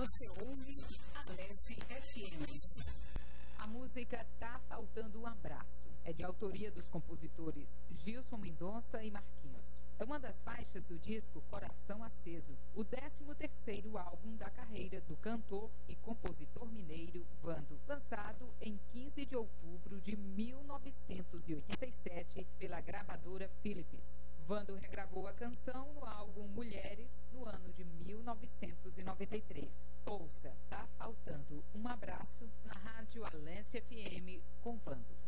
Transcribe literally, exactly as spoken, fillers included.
Você ouve Alesse F M. A música Tá Faltando um Abraço é de autoria dos compositores Gilson Mendonça e Marquinhos. É uma das faixas do disco Coração Aceso, o décimo terceiro álbum da carreira do cantor e compositor mineiro Vando, lançado em quinze de outubro de mil novecentos e oitenta e sete pela gravadora Philips. Vando regravou a canção no álbum Mulheres no ano de mil novecentos e noventa e três. Ouça Tá Faltando um Abraço na rádio Alesse F M com Vando.